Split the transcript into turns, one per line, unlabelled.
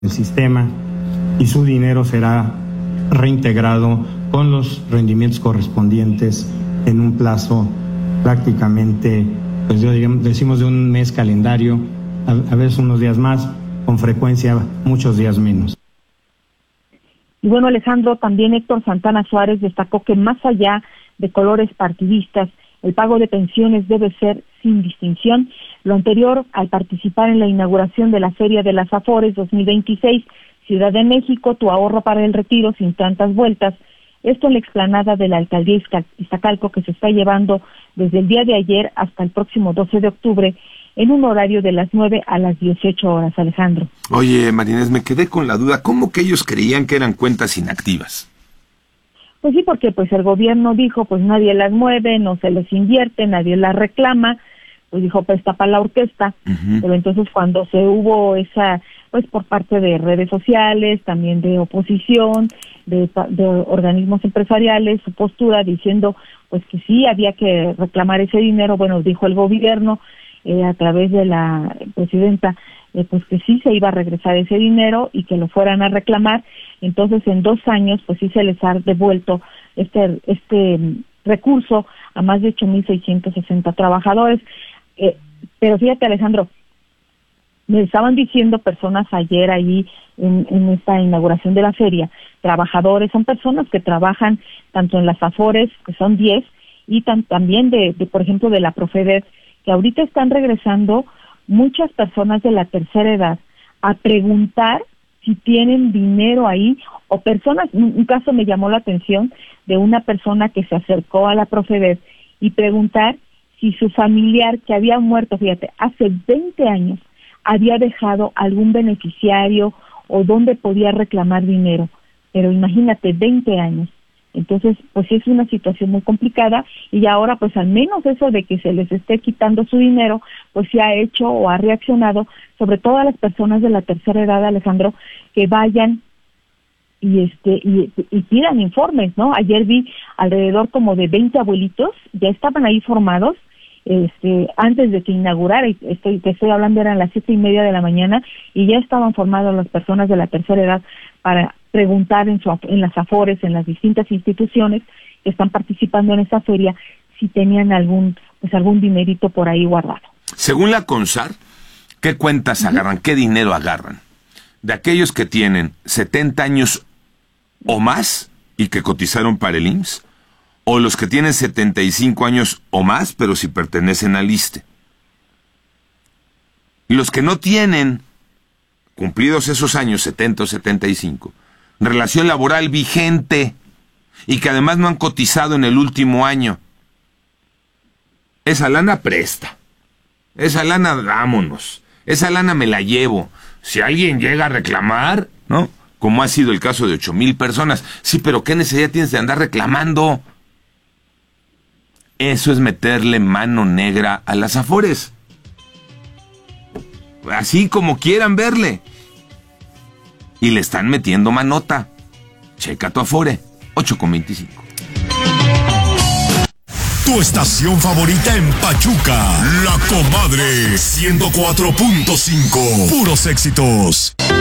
el sistema y su dinero será reintegrado con los rendimientos correspondientes en un plazo prácticamente, pues decimos de un mes calendario, a veces unos días más, con frecuencia muchos días menos.
Y bueno, Alejandro, también Héctor Santana Suárez destacó que más allá de colores partidistas, el pago de pensiones debe ser sin distinción. Lo anterior al participar en la inauguración de la Feria de las Afores 2026, Ciudad de México, tu ahorro para el retiro sin tantas vueltas. Esto en la explanada de la Alcaldía Iztacalco, que se está llevando desde el día de ayer hasta el próximo 12 de octubre, en un horario de las 9 a las 18 horas, Alejandro.
Oye, Marinés, me quedé con la duda. ¿Cómo que ellos creían que eran cuentas inactivas?
Pues sí, porque pues el gobierno dijo, pues nadie las mueve, no se les invierte, nadie las reclama, pues dijo, pues está para la orquesta. Pero entonces cuando se hubo esa, pues por parte de redes sociales, también de oposición, de organismos empresariales, su postura diciendo pues que sí había que reclamar ese dinero, bueno, dijo el gobierno a través de la presidenta, pues que sí se iba a regresar ese dinero y que lo fueran a reclamar. Entonces en 2 años pues sí se les ha devuelto este recurso a más de 8,660 trabajadores. Pero fíjate, Alejandro, me estaban diciendo personas ayer ahí en esta inauguración de la feria, trabajadores, son personas que trabajan tanto en las Afores, que son 10, y también de por ejemplo, de la Profedet, que ahorita están regresando muchas personas de la tercera edad a preguntar si tienen dinero ahí, o personas, un caso me llamó la atención de una persona que se acercó a la Profedet y preguntar si su familiar que había muerto, fíjate, hace 20 años, había dejado algún beneficiario o dónde podía reclamar dinero. Pero imagínate, 20 años. Entonces, pues sí es una situación muy complicada, y ahora pues al menos eso de que se les esté quitando su dinero, pues se ha hecho o ha reaccionado, sobre todo a las personas de la tercera edad, Alejandro, que vayan y pidan informes, ¿no? Ayer vi alrededor como de 20 abuelitos, ya estaban ahí formados, antes de que inaugurara, te estoy hablando, eran las 7:30 de la mañana, y ya estaban formadas las personas de la tercera edad para preguntar en las Afores, en las distintas instituciones que están participando en esta feria, si tenían algún dinerito por ahí guardado.
Según la CONSAR, ¿qué cuentas agarran? ¿Qué dinero agarran? De aquellos que tienen 70 años o más y que cotizaron para el IMSS, o los que tienen 75 años o más, pero si pertenecen al ISSSTE. Los que no tienen, cumplidos esos años, 70 o 75, relación laboral vigente, y que además no han cotizado en el último año, esa lana presta. Esa lana, vámonos. Esa lana me la llevo. Si alguien llega a reclamar, ¿no? Como ha sido el caso de 8,000 personas. Sí, pero ¿qué necesidad tienes de andar reclamando? Eso es meterle mano negra a las Afores. Así como quieran verle. Y le están metiendo manota. Checa tu Afore, 8,25.
Tu estación favorita en Pachuca, La Comadre 104.5. Puros éxitos.